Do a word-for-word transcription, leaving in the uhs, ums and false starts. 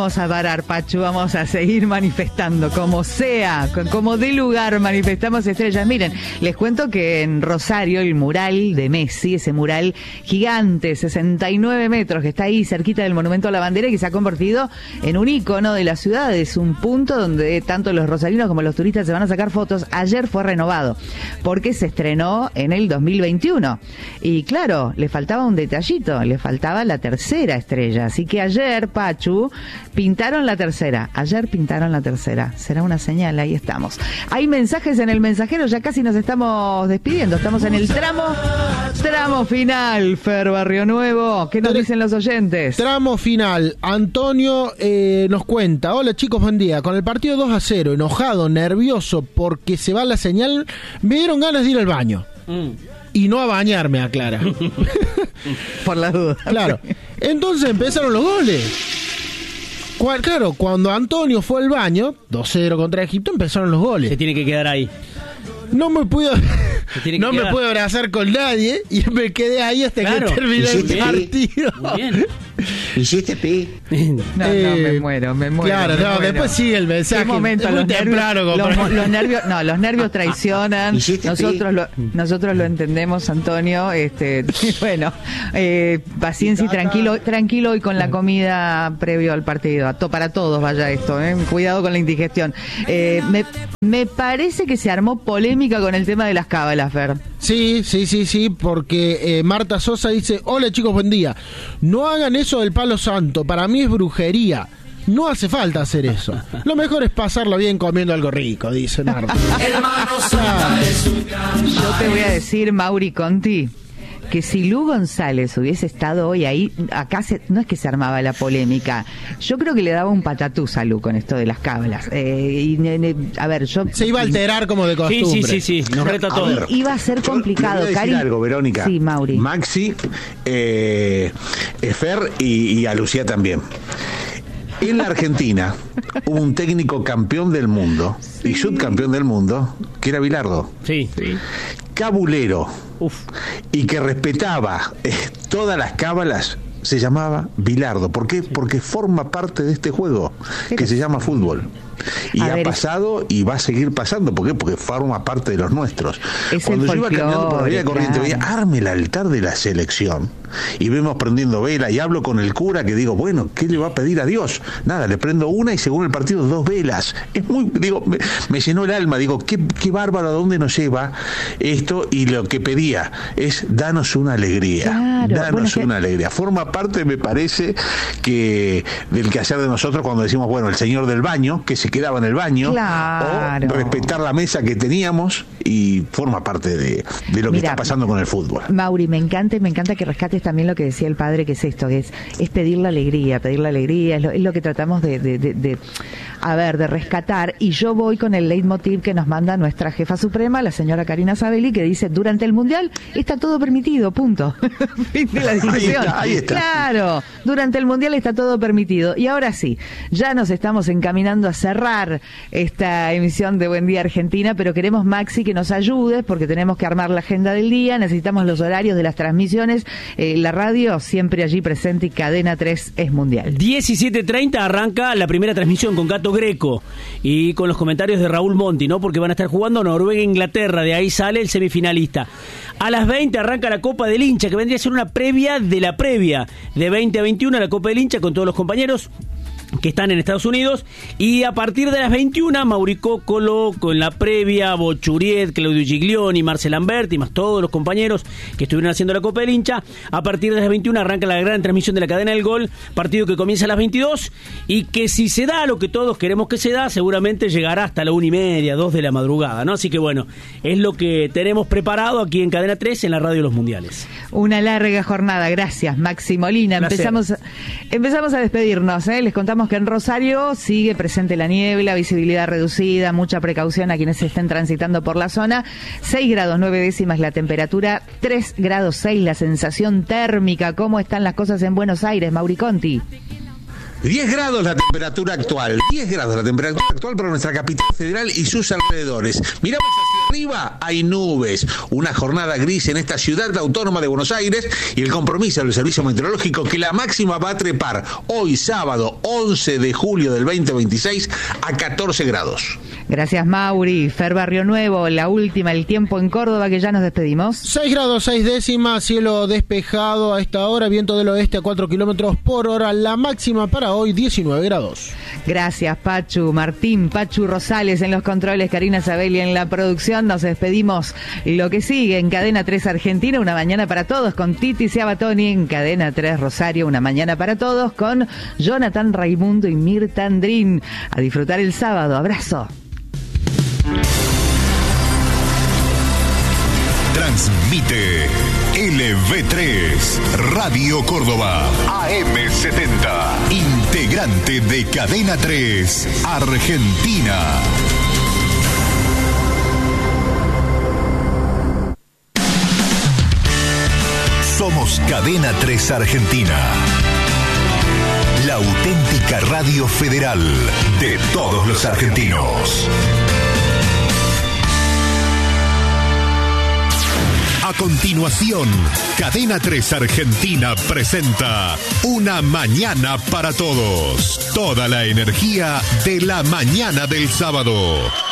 Vamos a parar, Pachu, vamos a seguir manifestando, como sea, como dé lugar, manifestamos estrellas. Miren, les cuento que en Rosario el mural de Messi, ese mural gigante, sesenta y nueve metros, que está ahí cerquita del Monumento a la Bandera y que se ha convertido en un ícono de la ciudad, es un punto donde tanto los rosarinos como los turistas se van a sacar fotos. Ayer fue renovado, porque se estrenó en el dos mil veintiuno. Y claro, le faltaba un detallito, le faltaba la tercera estrella. Así que ayer, Pachu, pintaron la tercera. Ayer pintaron la tercera. Será una señal, ahí estamos. Hay mensajes en el mensajero, ya casi nos estamos despidiendo. Estamos en el tramo, tramo final, Fer Barrio Nuevo. ¿Qué nos dicen los oyentes? Tramo final. Antonio eh, nos cuenta: hola chicos, buen día. Con el partido dos a cero, enojado, nervioso porque se va la señal, me dieron ganas de ir al baño. Mm. Y no a bañarme, aclara. Por la duda. Claro. Entonces empezaron los goles. Cual, claro, cuando Antonio fue al baño, dos cero contra Egipto, empezaron los goles. Se tiene que quedar ahí. No me puedo no me puedo abrazar con nadie y me quedé ahí hasta claro. que terminó el partido. Muy bien. ¿Hiciste pi? No, eh, no, me muero, me muero. Claro, me no, muero. Después sigue el mensaje. ¿Qué momento? Es muy los, temprano, nervios, los, los nervios, no, los nervios traicionan. Nosotros lo, nosotros lo entendemos, Antonio. Este, bueno, eh, paciencia y tranquilo, tranquilo y con la comida previo al partido. A to, para todos vaya esto, eh. Cuidado con la indigestión. Eh, me, me parece que se armó polémica con el tema de las cábalas, Fer. Sí, sí, sí, sí, porque eh, Marta Sosa dice: hola chicos, buen día. No hagan eso del palo santo, para mí es brujería. No hace falta hacer eso. Lo mejor es pasarlo bien comiendo algo rico, dice Marta. Yo te voy a decir, Mauri Conti, que si Lu González hubiese estado hoy ahí, acá se, no es que se armaba la polémica, yo creo que le daba un patatús a Lu con esto de las cábalas. Eh, y, ne, a ver, yo se iba a alterar como de costumbre. Sí, sí, sí, sí. Nos reta todo. Ver, iba a ser complicado. Yo, yo Cari, algo, Verónica. Sí, Mauri. Maxi, eh, Fer y, y a Lucía también. En la Argentina hubo un técnico campeón del mundo sí. y subcampeón del mundo, que era Bilardo. Sí. sí. Cabulero. Uf. Y que respetaba eh, todas las cábalas, se llamaba Bilardo. ¿Por qué? Porque forma parte de este juego que se llama fútbol. Y a ha ver, pasado y va a seguir pasando. ¿Por qué? Porque forma parte de los nuestros. Cuando yo iba caminando por la vía corriente, claro. veía, arme el altar de la selección y vemos prendiendo vela y hablo con el cura que digo, bueno, ¿qué le va a pedir a Dios? Nada, le prendo una y según el partido dos velas. Es muy, digo, me, me llenó el alma, digo, qué, qué bárbaro, a dónde nos lleva esto. Y lo que pedía es, danos una alegría, claro, danos bueno, una que... alegría. Forma parte, me parece, que del quehacer de nosotros cuando decimos, bueno, el señor del baño, que se quedaba en el baño, claro. o respetar la mesa que teníamos, y forma parte de, de lo que Mira, está pasando con el fútbol. Mauri, me encanta, me encanta que rescates también lo que decía el padre, que es esto, que es, es pedir la alegría, pedir la alegría, es lo, es lo que tratamos de, de, de, de, a ver, de rescatar, y yo voy con el leitmotiv que nos manda nuestra jefa suprema, la señora Karina Sabelli, que dice, durante el Mundial está todo permitido, punto. Fin de la discusión. Ahí está, ahí está. Claro, durante el Mundial está todo permitido. Y ahora sí, ya nos estamos encaminando a cerrar esta emisión de Buen Día Argentina, pero queremos, Maxi, que nos ayudes, porque tenemos que armar la agenda del día, necesitamos los horarios de las transmisiones, eh, la radio siempre allí presente y Cadena tres es mundial. diecisiete treinta arranca la primera transmisión con Gato Greco y con los comentarios de Raúl Monti, ¿no? Porque van a estar jugando Noruega-Inglaterra, de ahí sale el semifinalista. A las veinte arranca la Copa del Hincha, que vendría a ser una previa de la previa, de veinte a veintiuno la Copa del Hincha con todos los compañeros que están en Estados Unidos, y a partir de las veintiuna Mauricio Colo con la previa, Bochuriet, Claudio Giglioni, Marcel Lamberti, más todos los compañeros que estuvieron haciendo la Copa del Hincha. A partir de las veintiuna arranca la gran transmisión de la Cadena del Gol, partido que comienza a las veintidós y que, si se da lo que todos queremos que se da, seguramente llegará hasta la una y media, dos de la madrugada, ¿no? Así que bueno, es lo que tenemos preparado aquí en Cadena tres, en la Radio de los Mundiales. Una larga jornada, gracias Maxi Molina. Empezamos, empezamos a despedirnos, ¿eh? Les contamos que en Rosario sigue presente la niebla, visibilidad reducida, mucha precaución a quienes estén transitando por la zona. seis grados nueve décimas la temperatura, tres grados seis la sensación térmica. ¿Cómo están las cosas en Buenos Aires, Mauri Conti? diez grados la temperatura actual, diez grados la temperatura actual para nuestra capital federal y sus alrededores. Miramos hacia arriba, hay nubes, una jornada gris en esta ciudad autónoma de Buenos Aires y el compromiso del Servicio Meteorológico que la máxima va a trepar hoy sábado once de julio del veinte veintiséis a catorce grados. Gracias, Mauri. Fer Barrio Nuevo, la última, el tiempo en Córdoba, que ya nos despedimos. seis grados seis décimas, cielo despejado a esta hora, viento del oeste a cuatro kilómetros por hora, la máxima para hoy diecinueve grados. Gracias, Pachu. Martín, Pachu Rosales en los controles, Karina Sabelli en la producción. Nos despedimos. Lo que sigue en Cadena tres Argentina, una mañana para todos con Titi Ciabatoni. En Cadena tres Rosario, una mañana para todos con Jonathan Raimundo y Mirta Andrín. A disfrutar el sábado. Abrazo. Transmite L V tres Radio Córdoba A M setenta, integrante de Cadena tres Argentina. Somos Cadena tres Argentina, la auténtica radio federal de todos los argentinos. A continuación, Cadena tres Argentina presenta Una Mañana para Todos. Toda la energía de la mañana del sábado.